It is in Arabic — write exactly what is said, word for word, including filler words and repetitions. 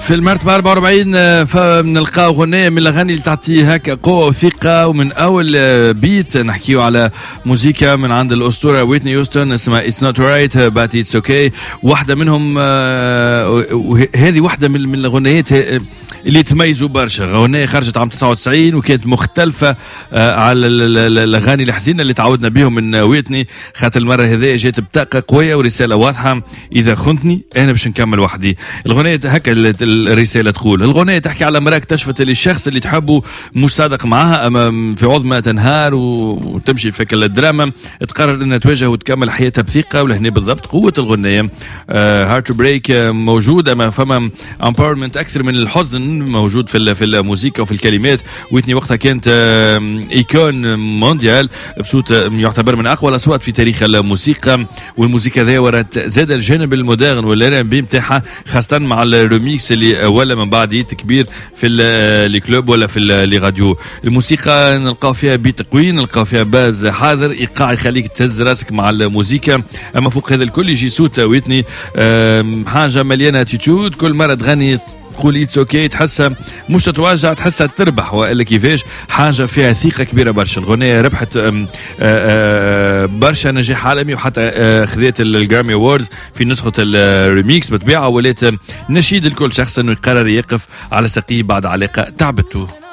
في المرتبة أربعة وأربعين فنلقاو غنية من الأغاني اللي تعطي هكا قوة وثقة، ومن أول بيت نحكيو على موسيقى من عند الأسطورة ويتني يوستن اسمها It's Not Right But It's Okay. واحدة منهم هذه واحدة من الأغنيات اللي تميزوا برشا. غنية خرجت عام تسعة وتسعين وكانت مختلفة على الأغاني الحزينة اللي تعودنا بهم من ويتني، خاطر المرة هذه جات بطاقة قوية ورسالة واضحة: إذا خنتني أنا باش نكمل وحدي. الغنية هكا الرسالة تقول. الغنية تحكي على مرأة اكتشفت اللي الشخص اللي تحبه مش صادق معها، أما في عوض ما تنهار وتمشي في كل الدراما تقرر أنها تواجه وتكمل حياتها بثقة. ولهنا بالضبط قوة الغنية. هارت تو بريك موجود، أما فما امباورمنت أكثر من الحزن موجود في في الموسيقى وفي الكلمات. ويتني وقتها كانت ايكون مونديال بصوت يعتبر من اقوى الاصوات في تاريخ الموسيقى. والموسيقى ذي ورات زاد الجانب المودرن والار ام بي نتاعها، خاصه مع الريميكس اللي ولا من بعد يت كبير في الكلوب ولا في لي راديو. الموسيقى نلقاو فيها بيت قوي، نلقاو فيها باز حاضر ايقاع يخليك تهز راسك مع الموسيقى. اما فوق هذا الكل يجي صوت ويتني حاجه مليانه اتيتود. كل مره تغني تقول اتس اوكي، تحسها مش تتوجع، تحسها تربح. والا كيفاش حاجه فيها ثقه كبيره برشا. الغنيه ربحت آم آم برشا نجاح عالمي، وحتى خذيت الجرامي اووردز في نسخه الريميكس بطبيعه. ولات نشيد لكل شخص انه يقرر يقف على ساقيه بعد علاقه تعبته.